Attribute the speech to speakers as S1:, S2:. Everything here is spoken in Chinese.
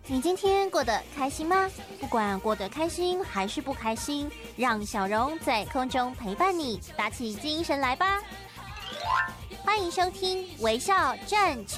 S1: 你今天过得开心吗？不管过得开心还是不开心，让小蓉在空中陪伴你，打起精神来吧！欢迎收听《微笑战区》。